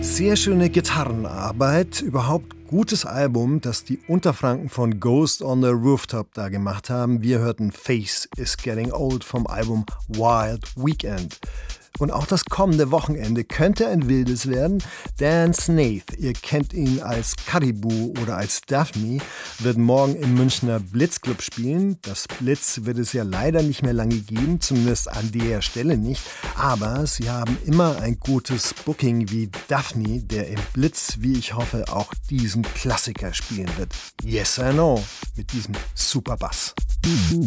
Sehr schöne Gitarrenarbeit, überhaupt gutes Album, das die Unterfranken von Ghost on the Rooftop da gemacht haben. Wir hörten Face is Getting Old vom Album Wild Weekend. Und auch das kommende Wochenende könnte ein wildes werden. Dan Snaith, ihr kennt ihn als Caribou oder als Daphne, wird morgen im Münchner Blitzclub spielen. Das Blitz wird es ja leider nicht mehr lange geben, zumindest an der Stelle nicht. Aber sie haben immer ein gutes Booking wie Daphne, der im Blitz, wie ich hoffe, auch diesen Klassiker spielen wird. Yes I Know, mit diesem Superbass.